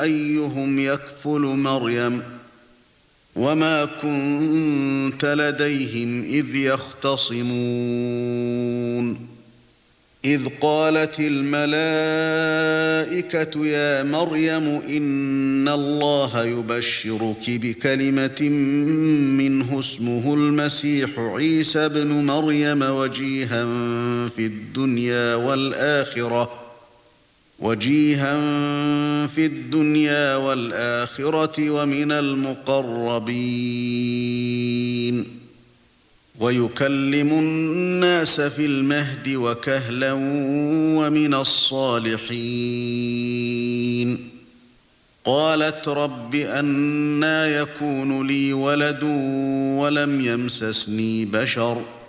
أيهم يكفل مريم وما كنت لديهم إذ يختصمون إذ قالت الملائكة يا مريم إن الله يبشرك بكلمة منه اسمه المسيح عيسى ابن مريم وجيها في الدنيا والآخرة ومن المقربين ويكلم الناس في المهد وكهلا ومن الصالحين قالت رب أنى يكون لي ولد ولم يمسسني بشر